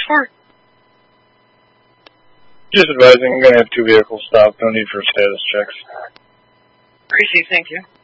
for? Just advising, I'm going to have 2 vehicles stopped. No need for status checks. Gracie, thank you.